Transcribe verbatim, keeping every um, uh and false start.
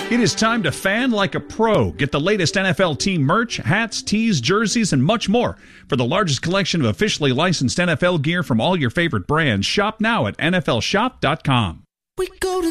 It is time to fan like a pro. Get the latest N F L team merch, hats, tees, jerseys, and much more. For the largest collection of officially licensed N F L gear from all your favorite brands, shop now at N F L shop dot com. We go